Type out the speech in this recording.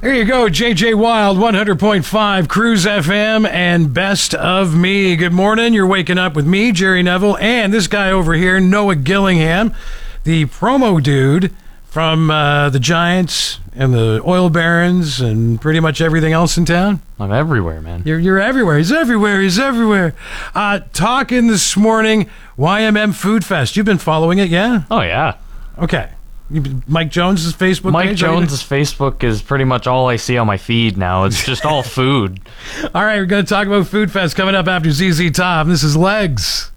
There you go, JJ Wild, 100.5, Cruise FM, and Best of Me. Good morning. You're waking up with me, Jerry Neville, and this guy over here, Noah Gillingham, the promo dude from the Giants and the Oil Barons and pretty much everything else in town. I'm everywhere, man. You're everywhere. He's everywhere. He's everywhere. Talking this morning, YMM Food Fest. You've been following it, yeah? Oh, yeah. Okay. Mike Jones' Facebook Mike page? Jones' Facebook is pretty much all I see on my feed now. It's just all food. All right, we're going to talk about Food Fest coming up after ZZ Top. This is Legs.